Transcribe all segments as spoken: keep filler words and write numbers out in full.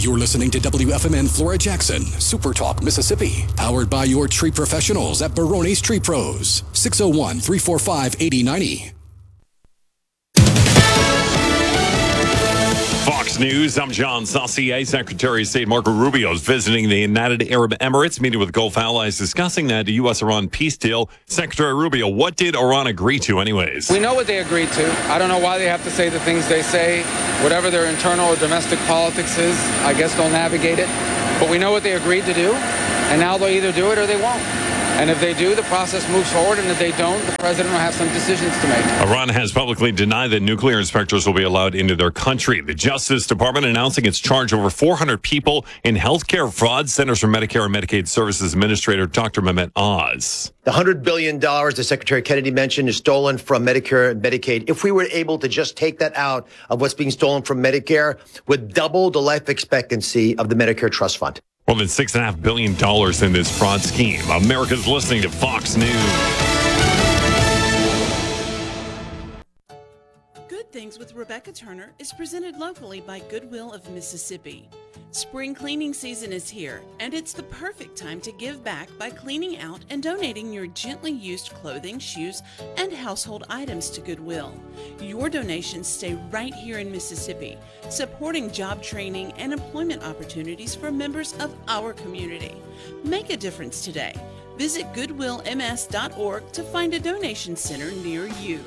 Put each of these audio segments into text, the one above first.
You're listening to W F M N Flora Jackson, Super Talk, Mississippi. Powered by your tree professionals at Barone's Tree Pros. six oh one, three four five, eight oh nine oh. Fox News, I'm John Saucier. Secretary of State Marco Rubio is visiting the United Arab Emirates, meeting with Gulf allies, discussing that U S Iran peace deal. Secretary Rubio, what did Iran agree to anyways? We know what they agreed to. I don't know why they have to say the things they say. Whatever their internal or domestic politics is, I guess they'll navigate it. But we know what they agreed to do, and now they'll either do it or they won't. And if they do, the process moves forward, and if they don't, the president will have some decisions to make. Iran has publicly denied that nuclear inspectors will be allowed into their country. The Justice Department announcing it's charged over four hundred people in healthcare fraud. Centers for Medicare and Medicaid Services Administrator Doctor Mehmet Oz. The one hundred billion dollars that Secretary Kennedy mentioned is stolen from Medicare and Medicaid. If we were able to just take that out of what's being stolen from Medicare, would double the life expectancy of the Medicare Trust Fund. More than six point five billion dollars in this fraud scheme. America's listening to Fox News. Good Things with Rebecca Turner is presented locally by Goodwill of Mississippi. Spring cleaning season is here, and it's the perfect time to give back by cleaning out and donating your gently used clothing, shoes, and household items to Goodwill. Your donations stay right here in Mississippi, supporting job training and employment opportunities for members of our community. Make a difference today. Visit goodwill m s dot org to find a donation center near you.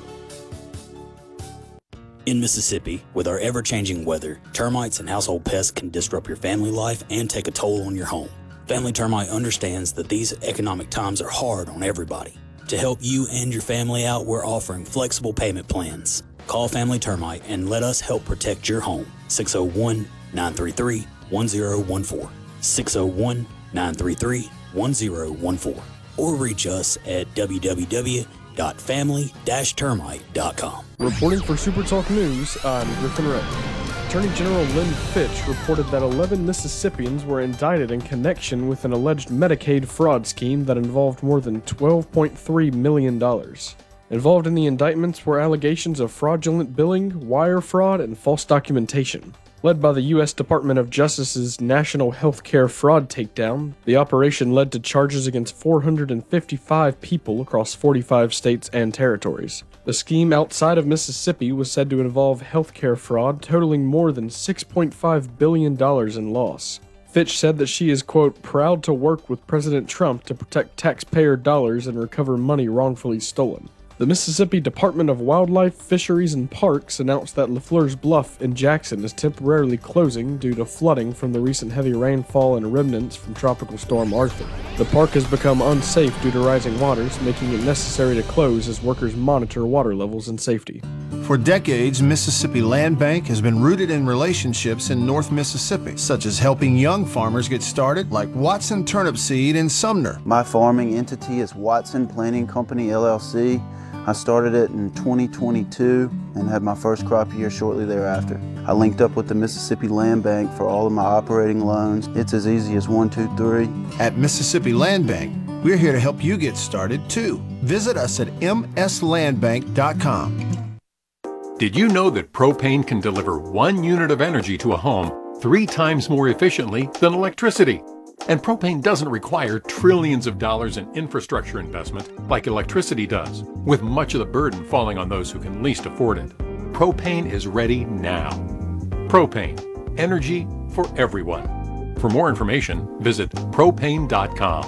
In Mississippi, with our ever-changing weather, termites and household pests can disrupt your family life and take a toll on your home. Family Termite understands that these economic times are hard on everybody. To help you and your family out, we're offering flexible payment plans. Call Family Termite and let us help protect your home. six oh one, nine three three, one oh one four. six oh one, nine three three, one oh one four. Or reach us at w w w dot family dash termite dot com. Reporting for Super Talk News, I'm Griffin Ray. Attorney General Lynn Fitch reported that eleven Mississippians were indicted in connection with an alleged Medicaid fraud scheme that involved more than twelve point three million dollars. Involved in the indictments were allegations of fraudulent billing, wire fraud, and false documentation. Led by the U S Department of Justice's National Healthcare Fraud Takedown, the operation led to charges against four hundred fifty-five people across forty-five states and territories. The scheme outside of Mississippi was said to involve healthcare fraud totaling more than six point five billion dollars in loss. Fitch said that she is, quote, proud to work with President Trump to protect taxpayer dollars and recover money wrongfully stolen. The Mississippi Department of Wildlife, Fisheries, and Parks announced that LaFleur's Bluff in Jackson is temporarily closing due to flooding from the recent heavy rainfall and remnants from Tropical Storm Arthur. The park has become unsafe due to rising waters, making it necessary to close as workers monitor water levels and safety. For decades, Mississippi Land Bank has been rooted in relationships in North Mississippi, such as helping young farmers get started, like Watson Turnip Seed in Sumner. My farming entity is Watson Planting Company, L L C. I started it in twenty twenty-two and had my first crop year shortly thereafter. I linked up with the Mississippi Land Bank for all of my operating loans. It's as easy as one, two, three. At Mississippi Land Bank, we're here to help you get started too. Visit us at m s land bank dot com. Did you know that propane can deliver one unit of energy to a home three times more efficiently than electricity? And propane doesn't require trillions of dollars in infrastructure investment like electricity does, with much of the burden falling on those who can least afford it. Propane is ready now. Propane, energy for everyone. For more information, visit propane dot com.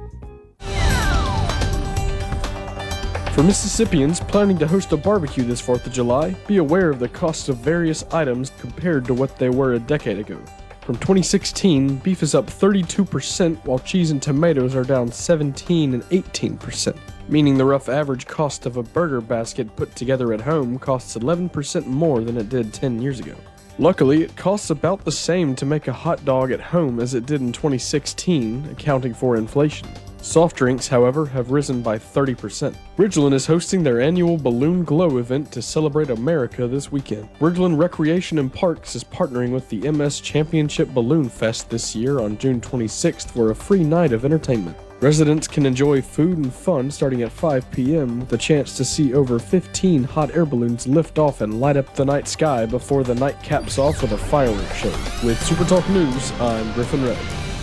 For Mississippians planning to host a barbecue this fourth of July, be aware of the cost of various items compared to what they were a decade ago. From twenty sixteen, beef is up thirty-two percent, while cheese and tomatoes are down seventeen and eighteen percent, meaning the rough average cost of a burger basket put together at home costs eleven percent more than it did ten years ago. Luckily, it costs about the same to make a hot dog at home as it did in twenty sixteen, accounting for inflation. Soft drinks, however, have risen by thirty percent. Ridgeland is hosting their annual Balloon Glow event to celebrate America this weekend. Ridgeland Recreation and Parks is partnering with the M S Championship Balloon Fest this year on June twenty-sixth for a free night of entertainment. Residents can enjoy food and fun starting at five p.m. with a chance to see over fifteen hot air balloons lift off and light up the night sky before the night caps off with a fireworks show. With Super Talk News, I'm Griffin Ray.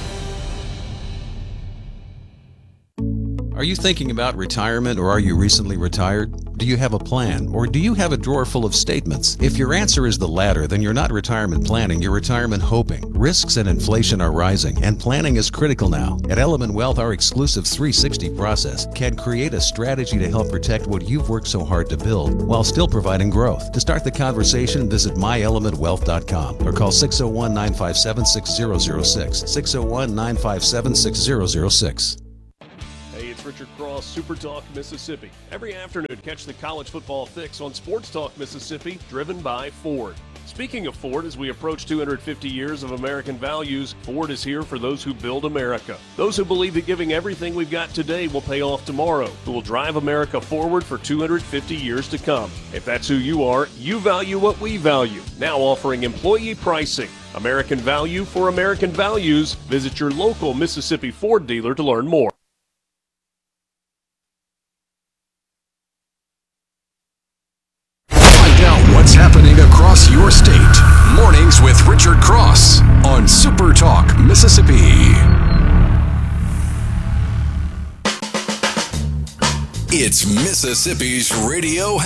Are you thinking about retirement, or are you recently retired? Do you have a plan, or do you have a drawer full of statements? If your answer is the latter, then you're not retirement planning, you're retirement hoping. Risks and inflation are rising, and planning is critical now. At Element Wealth, our exclusive three sixty process can create a strategy to help protect what you've worked so hard to build, while still providing growth. To start the conversation, visit my element wealth dot com or call six oh one, nine five seven, six oh oh six, six oh one, nine five seven, six oh oh six. Richard Cross, Super Talk Mississippi. Every afternoon, catch the college football fix on Sports Talk Mississippi, driven by Ford. Speaking of Ford, as we approach two hundred fifty years of American values, Ford is here for those who build America. Those who believe that giving everything we've got today will pay off tomorrow, who will drive America forward for two hundred fifty years to come. If that's who you are, you value what we value. Now offering employee pricing. American value for American values. Visit your local Mississippi Ford dealer to learn more. What's happening across your state? Mornings with Richard Cross on Super Talk Mississippi. It's Mississippi's radio